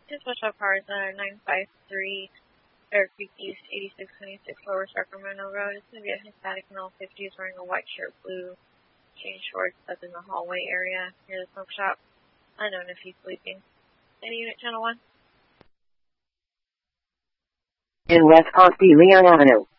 Two special cars are 953 Bear Creek East, 8626 Lower Sacramento Road. It's going to be a Hispanic male, 50s, wearing a white shirt, blue jean shorts up in the hallway area near the smoke shop. Unknown if he's sleeping. Any unit, Channel 1? In West Osby, Leon Avenue.